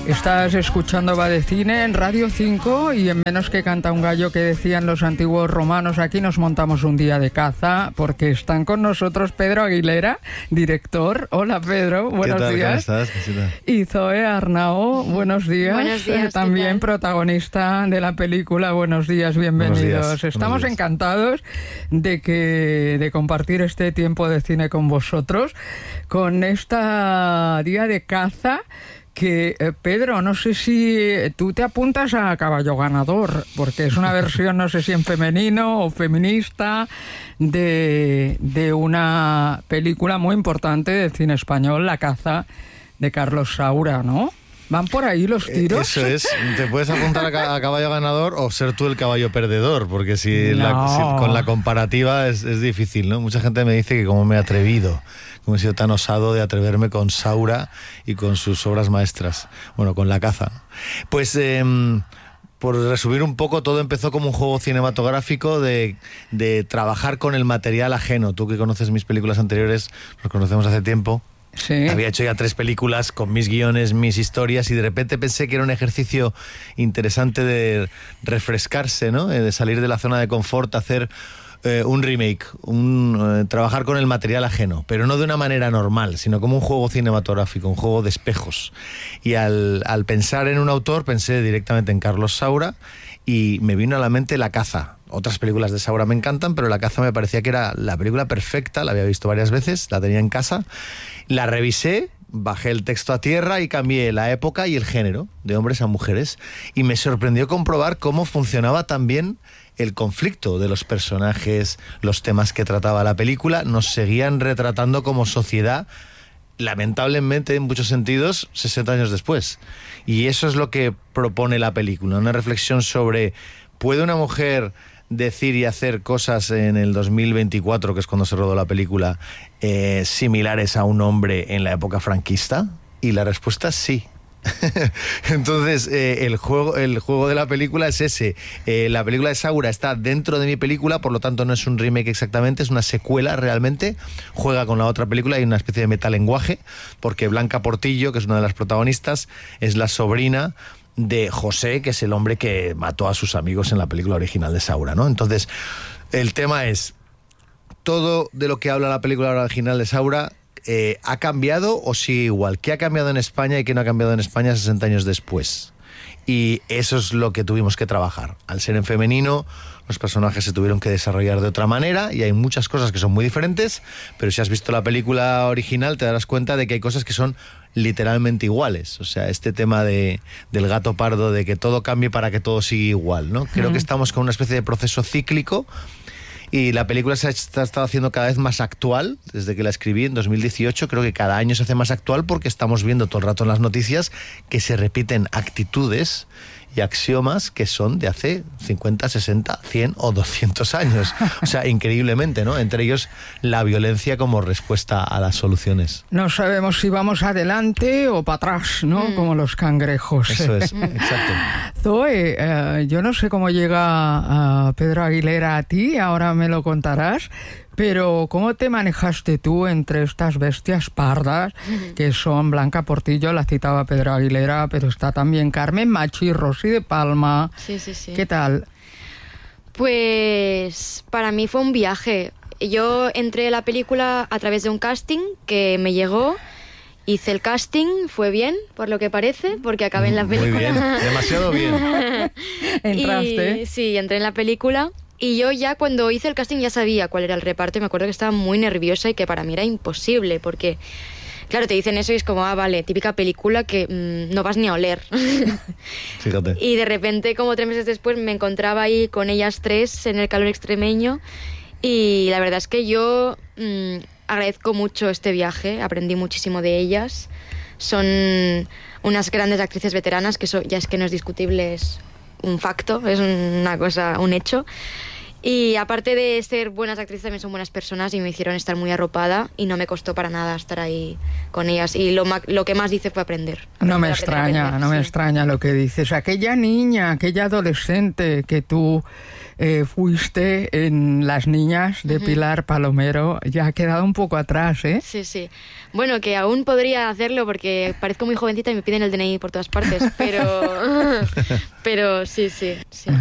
Estás escuchando Va de Cine en Radio 5 y en Menos que canta un gallo, que decían los antiguos romanos. Aquí nos montamos un día de caza porque están con nosotros Pedro Aguilera, director. Hola Pedro, buenos días. ¿Cómo estás? Y Zoe Arnao, buenos días. Buenos días. También protagonista de la película. Buenos días, bienvenidos. Buenos días. Estamos encantados de compartir este tiempo de cine con vosotros, con esta día de caza. Que, Pedro, no sé si tú te apuntas a Caballo Ganador, porque es una versión, no sé si en femenino o feminista, de una película muy importante del cine español, La caza, de Carlos Saura, ¿no? ¿Van por ahí los tiros? Eso es, te puedes apuntar a Caballo Ganador o ser tú el caballo perdedor, porque si con la comparativa es difícil, ¿no? Mucha gente me dice que cómo me he atrevido, cómo he sido tan osado de atreverme con Saura y con sus obras maestras, bueno, con La caza. Pues por resumir un poco, todo empezó como un juego cinematográfico de trabajar con el material ajeno. Tú que conoces mis películas anteriores, nos conocemos hace tiempo. Sí. Había hecho ya 3 películas con mis guiones, mis historias, y de repente pensé que era un ejercicio interesante de refrescarse, ¿no? De salir de la zona de confort, hacer un remake, trabajar con el material ajeno, pero no de una manera normal, sino como un juego cinematográfico, un juego de espejos. Y al pensar en un autor, pensé directamente en Carlos Saura y me vino a la mente La caza. Otras películas de Saura me encantan, pero La caza me parecía que era la película perfecta, la había visto varias veces, la tenía en casa, la revisé, bajé el texto a tierra y cambié la época y el género, de hombres a mujeres, y me sorprendió comprobar cómo funcionaba también el conflicto de los personajes, los temas que trataba la película, nos seguían retratando como sociedad, lamentablemente en muchos sentidos, 60 años después. Y eso es lo que propone la película, una reflexión sobre, ¿puede una mujer decir y hacer cosas en el 2024, que es cuando se rodó la película, similares a un hombre en la época franquista? Y la respuesta es sí. Entonces el juego de la película es ese. La película de Saura está dentro de mi película, por lo tanto no es un remake exactamente, es una secuela realmente. Juega con la otra película y una especie de metalenguaje, porque Blanca Portillo, que es una de las protagonistas, es la sobrina de José, que es el hombre que mató a sus amigos en la película original de Saura, ¿no? Entonces el tema es, todo de lo que habla la película original de Saura ¿ha cambiado o sigue igual? ¿Qué ha cambiado en España y qué no ha cambiado en España 60 años después? Y eso es lo que tuvimos que trabajar. Al ser en femenino, los personajes se tuvieron que desarrollar de otra manera y hay muchas cosas que son muy diferentes, pero si has visto la película original te darás cuenta de que hay cosas que son literalmente iguales. O sea, este tema del gato pardo, de que todo cambie para que todo siga igual, ¿no? Creo que estamos con una especie de proceso cíclico. Y la película se ha estado haciendo cada vez más actual, desde que la escribí en 2018, creo que cada año se hace más actual porque estamos viendo todo el rato en las noticias que se repiten actitudes y axiomas que son de hace 50, 60, 100 o 200 años. O sea, increíblemente, ¿no? Entre ellos, la violencia como respuesta a las soluciones. No sabemos si vamos adelante o para atrás, ¿no? Como los cangrejos. Eso es, exacto. Zoe, yo no sé cómo llega Pedro Aguilera a ti, ahora me lo contarás, pero ¿cómo te manejaste tú entre estas bestias pardas que son Blanca Portillo, la citaba Pedro Aguilera, pero está también Carmen Machi, Rosy de Palma? Sí, sí, sí. ¿Qué tal? Pues para mí fue un viaje. Yo entré a la película a través de un casting que me llegó. Hice el casting, fue bien, por lo que parece, porque acabé en la película. Muy bien, demasiado bien. ¿Entraste? Sí, entré en la película. Y yo ya cuando hice el casting ya sabía cuál era el reparto y me acuerdo que estaba muy nerviosa y que para mí era imposible porque, claro, te dicen eso y es como, vale, típica película que no vas ni a oler. Fíjate. Y de repente, como 3 meses después, me encontraba ahí con ellas 3 en el calor extremeño y la verdad es que yo agradezco mucho este viaje, aprendí muchísimo de ellas. Son unas grandes actrices veteranas, que eso ya es que no es discutible, es un facto, es una cosa, un hecho. Y aparte de ser buenas actrices, también son buenas personas y me hicieron estar muy arropada y no me costó para nada estar ahí con ellas. Y lo que más hice fue aprender. No me extraña lo que dices. Aquella niña, aquella adolescente que tú fuiste en Las Niñas de Pilar Palomero, ya ha quedado un poco atrás, ¿eh? Sí, sí. Bueno, que aún podría hacerlo porque parezco muy jovencita y me piden el DNI por todas partes, pero sí.